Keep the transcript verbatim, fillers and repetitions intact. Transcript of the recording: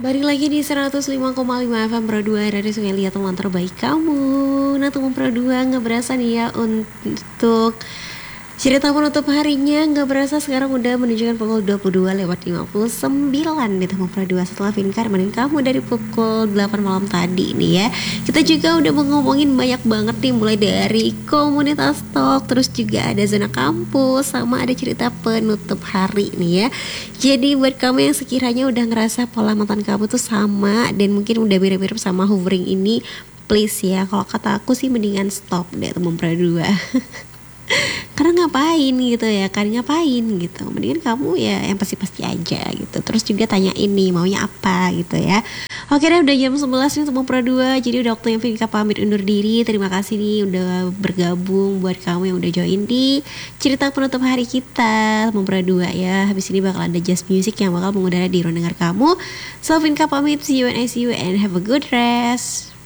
Balik lagi di seratus lima koma lima F M Pro dua dari Sungai Liat, teman terbaik kamu. Nah, teman Pro dua nggak berasa nih ya untuk cerita penutup harinya. Nggak berasa sekarang udah menunjukkan pukul dua puluh dua lewat lima puluh sembilan di teman Pro dua. Setelah Vinka nemenin kamu dari pukul delapan malam tadi nih ya. Kita juga udah mau ngomongin banyak banget nih, mulai dari komunitas talk, terus juga ada zona kampus, sama ada cerita penutup hari nih ya. Jadi buat kamu yang sekiranya udah ngerasa pola mantan kamu tuh sama dan mungkin udah mirip-mirip sama hovering ini, please ya, kalau kata aku sih mendingan stop deh teman Pro dua. Karena ngapain gitu ya kan, ngapain gitu, mendingan kamu ya yang pasti-pasti aja gitu. Terus juga tanya ini maunya apa gitu ya. Oke deh, udah jam sebelas nih teman Pro dua, jadi udah waktunya Vinka pamit undur diri. Terima kasih nih udah bergabung, buat kamu yang udah join di cerita penutup hari kita teman Pro dua ya. Habis ini bakal ada jazz music yang bakal mengudara di ruang dengar kamu. So Vinka pamit, see you and I see you and have a good rest.